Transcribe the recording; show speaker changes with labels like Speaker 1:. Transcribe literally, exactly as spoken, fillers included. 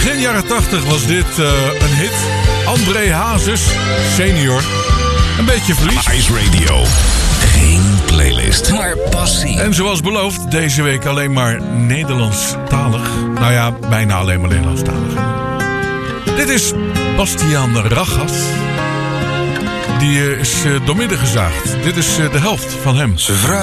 Speaker 1: Begin jaren tachtig was dit uh, een hit. André Hazes, senior. Een beetje verlies.
Speaker 2: Ice Radio. Geen playlist, maar passie.
Speaker 1: En zoals beloofd, deze week alleen maar Nederlandstalig. Nou ja, bijna alleen maar Nederlandstalig. Dit is Bastiaan Ragas. Die uh, is uh, doormidden gezaagd. Dit is uh, de helft van hem.
Speaker 2: Ze